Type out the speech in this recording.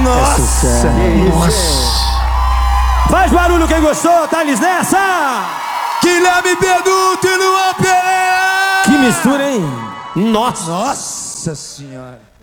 Nossa! Nossa! Faz barulho quem gostou, Thales nessa! Guilherme Beduto e Luan Pereira! Que mistura, hein? Nossa! Nossa senhora!